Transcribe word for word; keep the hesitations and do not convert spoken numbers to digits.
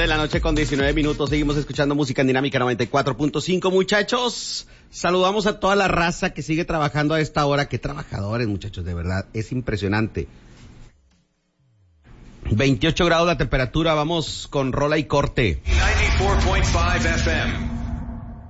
de la noche con diecinueve minutos. Seguimos escuchando música en Dinámica noventa y cuatro punto cinco, muchachos. Saludamos a toda la raza que sigue trabajando a esta hora. Qué trabajadores, muchachos, de verdad. Es impresionante. veintiocho grados la temperatura. Vamos con rola y corte. noventa y cuatro punto cinco F M.